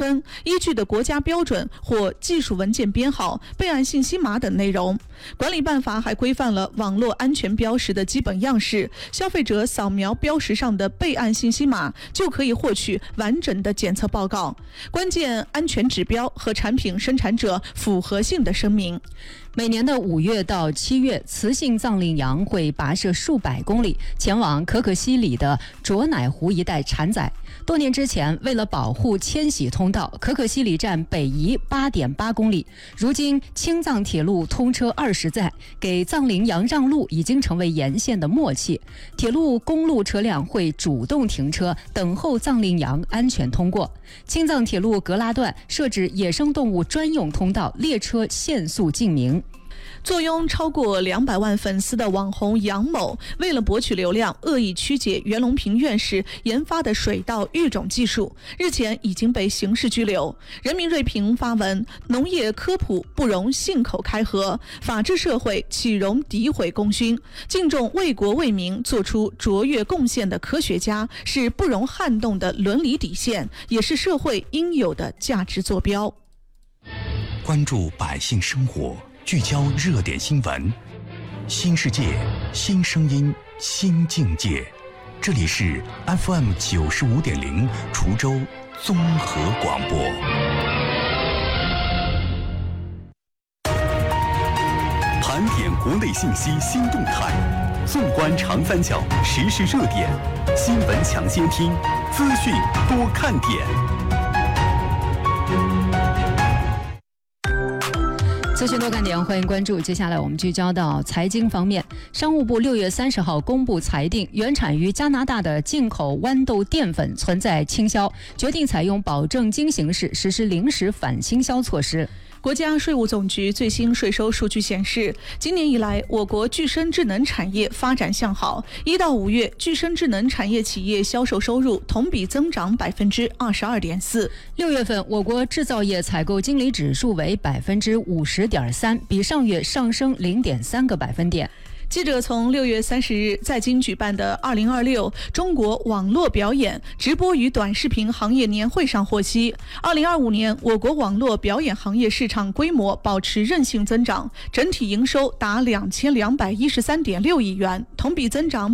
分、依据的国家标准或技术文件编号、备案信息码等内容。管理办法还规范了网络安全标识的基本样式，消费者扫描标识上的备案信息码就可以获取完整的检测报告、关键安全指标和产品生产者符合性的声明。 每年的5月到7月，雌性藏羚羊会跋涉数百公里前往可可西里的卓乃湖一带产崽。多年之前，为了保护迁徙通道，可可西里站北移8.8公里。如今，青藏铁路通车20载，给藏羚羊让路已经成为沿线的默契。铁路、公路车辆会主动停车，等候藏羚羊安全通过。青藏铁路格拉段设置野生动物专用通道，列车限速禁鸣。 坐拥超过200万粉丝的网红杨某，为了博取流量，恶意曲解袁隆平院士研发的水稻育种技术，日前已经被刑事拘留。人民锐评发文：农业科普不容信口开河，法治社会岂容诋毁功勋？敬重为国为民做出卓越贡献的科学家，是不容撼动的伦理底线，也是社会应有的价值坐标。 关注百姓生活，聚焦热点新闻，新世界，新声音，新境界。这里是 FM 95.0滁州综合广播。盘点国内信息新动态，纵观长三角时事热点，新闻抢先听，资讯多看点。 资讯多看点，欢迎关注。接下来我们聚焦到财经方面。商务部6月30号公布裁定，原产于加拿大的进口豌豆淀粉存在倾销，决定采用保证金形式实施临时反倾销措施。 国家税务总局最新税收数据显示，今年以来，我国具身智能产业发展向好。1到5月，具身智能产业企业销售收入同比增长22.4%。 6月份，我国制造业采购经理指数为50.3%，比上月上升0.3个百分点。 记者从6月30日在京举办的2026中国网络表演直播与短视频行业年会上获悉，2025年我国网络表演行业市场规模保持韧性增长，整体营收达2213.6亿元，同比增长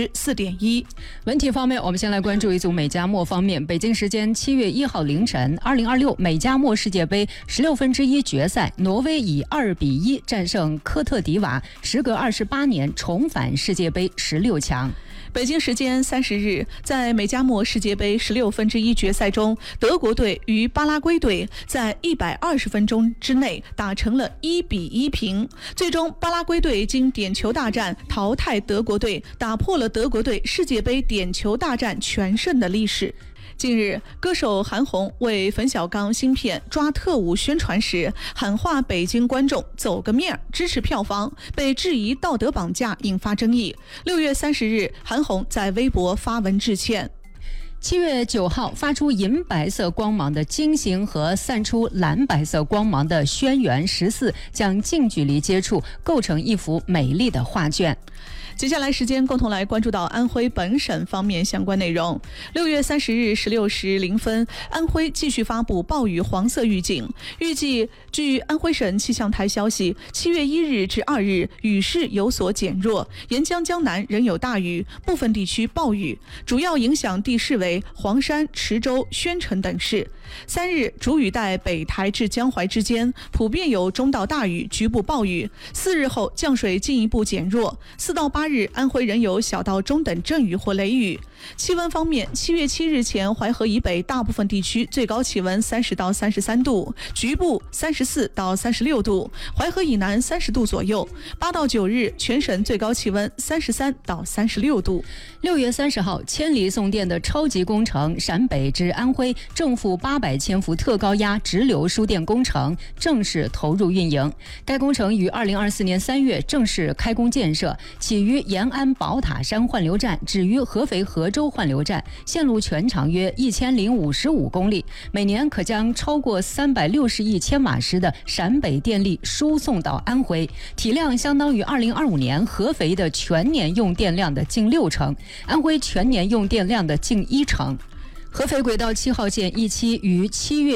4.1%。 文体方面，我们先来关注一组美加墨方面。北京时间7月1号凌晨，2026美加墨世界杯16分之一决赛，挪威以2-1战胜科特迪瓦，时隔28年重返世界杯16强。 北京时间30日，在美加墨世界杯16分之一决赛中，德国队与巴拉圭队在120分钟之内打成了1-1平，最终巴拉圭队经点球大战淘汰德国队，打破了德国队世界杯点球大战全胜的历史。近日，歌手韩红为冯小刚新片《抓特务》宣传时，喊话北京观众走个面儿，支持票房，被质疑道德绑架，引发争议。6月30日，韩红在微博发文致歉。 7月9号，发出银白色光芒的金星和散出蓝白色光芒的轩辕14将近距离接触，构成一幅美丽的画卷。 接下来时间共同来关注到安徽本省方面相关内容。6月30日16时0分，安徽继续发布暴雨黄色预警。预计据安徽省气象台消息，7月1日至2日雨势有所减弱，沿江江南仍有大雨，部分地区暴雨，主要影响地市为黄山、池州、宣城等市。3日主雨带北台至江淮之间普遍有中到大雨，局部暴雨。4日后降水进一步减弱。4到8日安徽仍有小到中等阵雨或雷雨。气温方面，7月7日前淮河以北大部分地区最高气温30到33度，局部34到36度，淮河以南30度左右。8到9日全省最高气温33到36度。 6月30号，千里送电的超级工程陕北至安徽正负800千伏特高压直流输电工程正式投入运营。该工程于2024年3月正式开工建设，起于延安宝塔山换流站，止于合肥河州换流站，线路全长约1055公里，每年可将超过360亿千瓦时的陕北电力输送到安徽，体量相当于2025年合肥的全年用电量的近6成，安徽全年用电量的近1成。合肥轨道7号线一期于7月